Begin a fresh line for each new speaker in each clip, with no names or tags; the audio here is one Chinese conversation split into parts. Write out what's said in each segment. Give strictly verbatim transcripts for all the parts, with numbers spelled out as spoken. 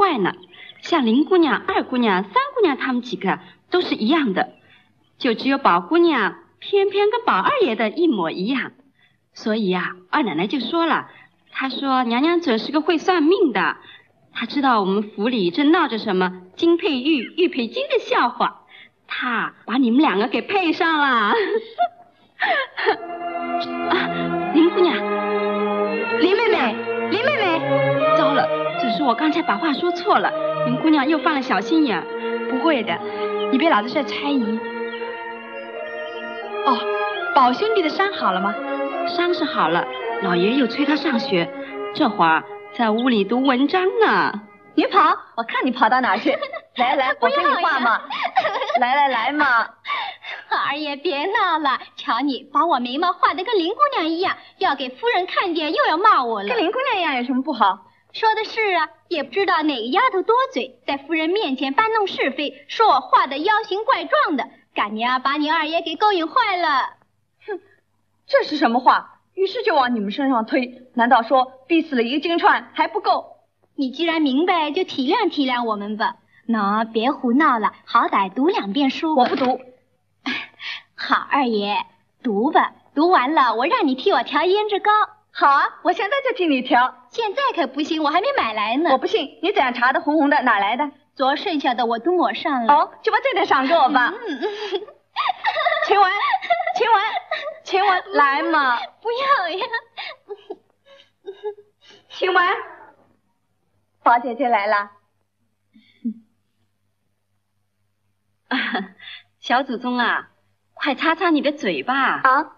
怪呢。像林姑娘、二姑娘、三姑娘她们几个都是一样的，就只有宝姑娘偏偏跟宝二爷的一模一样。所以呀、啊，二奶奶就说了，她说娘娘准是个会算命的，她知道我们府里正闹着什么金配玉、玉配金的笑话，她把你们两个给配上了。啊，林姑娘，林妹妹，林妹妹，糟了，只是我刚才把话说错了，林姑娘又犯了小心眼。
不会的，你别老在这猜疑。哦，宝兄弟的伤好了吗？
伤是好了，老爷又催他上学，这会儿在屋里读文章呢。
你跑，我看你跑到哪去。来来，我跟你画嘛。来来来嘛。
二爷别闹了，瞧你把我眉毛画得跟林姑娘一样，要给夫人看见又要骂我了。
跟林姑娘一样有什么不好？
说的是啊，也不知道哪个丫头多嘴，在夫人面前搬弄是非，说我画得妖形怪状的，赶紧啊把你二爷给勾引坏了。
哼，这是什么话？于是就往你们身上推，难道说逼死了一个金钏还不够？
你既然明白，就体谅体谅我们吧。喏，别胡闹了，好歹读两遍书。
我不读。
好，二爷，读吧，读完了我让你替我调胭脂膏。
好啊，我现在就替你调。
现在可不行，我还没买来呢。
我不信，你怎样查的红红的，哪来的？
昨剩下的我都抹上了。
哦，就把这点赏给我吧。嗯、晴雯，晴雯，晴雯，来嘛！
不要呀，
晴雯，宝姐姐来了。
小祖宗啊，快擦擦你的嘴巴
啊！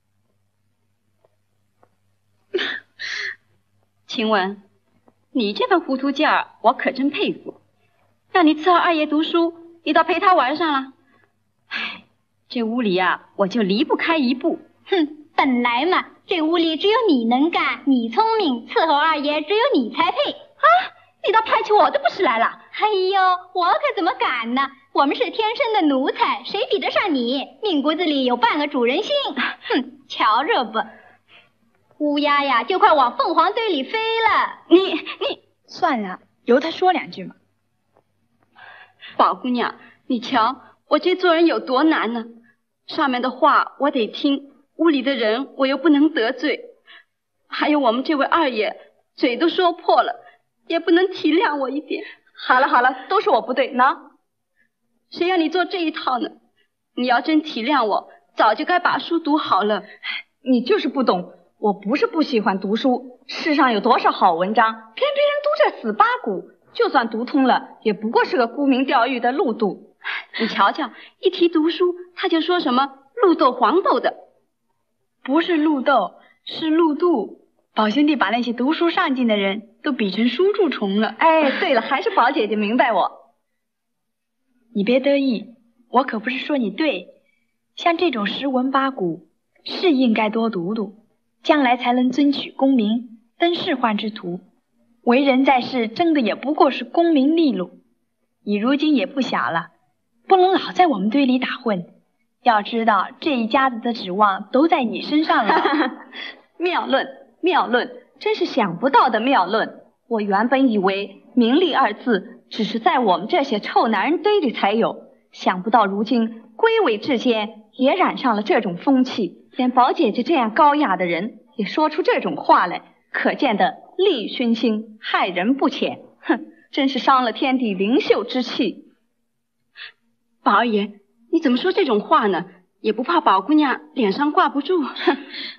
晴雯，你这份糊涂劲儿，我可真佩服。让你伺候二爷读书，你倒陪他玩上了。唉，这屋里啊，我就离不开一步。
哼，本来嘛，这屋里只有你能干，你聪明，伺候二爷只有你才配。
啊，你倒派起我的不是来了？
哎呦，我可怎么敢呢？我们是天生的奴才，谁比得上你？命骨子里有半个主人心。哼，瞧着吧。乌鸦呀，就快往凤凰堆里飞了。
你你
算了，由他说两句嘛。
宝姑娘，你瞧我这做人有多难呢？上面的话我得听，屋里的人我又不能得罪，还有我们这位二爷嘴都说破了，也不能体谅我一点。
好了好了，都是我不对呢。
谁让你做这一套呢？你要真体谅我，早就该把书读好了。
你就是不懂。我不是不喜欢读书，世上有多少好文章，偏偏人读这死八股，就算读通了，也不过是个沽名钓誉的路度。
你瞧瞧，一提读书，他就说什么鹿斗黄斗的，
不是鹿斗，是鹿度。宝兄弟把那些读书上进的人都比成书蛀虫了。
哎，对了，还是宝姐姐明白我。
你别得意，我可不是说你对，像这种十文八股，是应该多读读。将来才能争取功名，登仕宦之途。为人在世，争的也不过是功名利禄。你如今也不小了，不能老在我们堆里打混。要知道，这一家子的指望都在你身上了。
妙论，妙论，真是想不到的妙论。我原本以为名利二字只是在我们这些臭男人堆里才有，想不到如今归尾之间也染上了这种风气。连宝姐姐这样高雅的人也说出这种话来，可见的利欲熏心，害人不浅。哼，真是伤了天地灵秀之气。
宝二爷，你怎么说这种话呢？也不怕宝姑娘脸上挂不住？哼，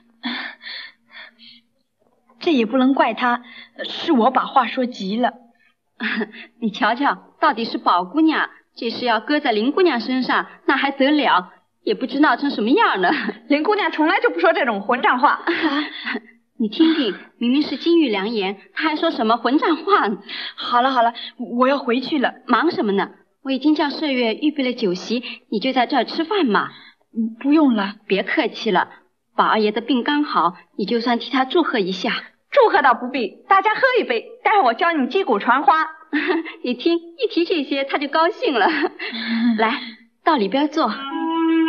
这也不能怪他，是我把话说急了。
你瞧瞧，到底是宝姑娘，这事要搁在林姑娘身上，那还得了？也不知闹成什么样呢。
林姑娘从来就不说这种混账话。
啊、你听听，明明是金玉良言，她还说什么混账话呢？
好了好了，我要回去了。
忙什么呢？我已经叫麝月预备了酒席，你就在这儿吃饭嘛。
不用了，
别客气了。宝二爷的病刚好，你就算替他祝贺一下。
祝贺倒不必，大家喝一杯，待会儿我教你击鼓传花。
你听，一提这些他就高兴了。来，到里边坐。